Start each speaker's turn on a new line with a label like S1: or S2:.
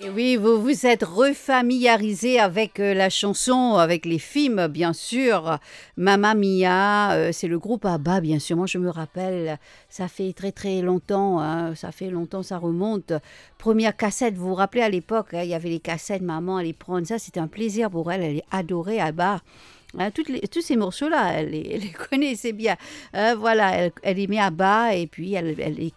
S1: Et oui, vous vous êtes refamiliarisé avec la chanson, avec les films, bien sûr. Mamma Mia, c'est le groupe ABBA, bien sûr. Moi, je me rappelle, ça fait très très longtemps, hein, ça fait longtemps, ça remonte. Première cassette, vous vous rappelez à l'époque, hein, il y avait les cassettes, maman allait prendre ça, c'était un plaisir pour elle, elle adorait ABBA. Hein, tous ces morceaux-là, elle les connaissait bien. Voilà, elle aimait ABBA et puis elle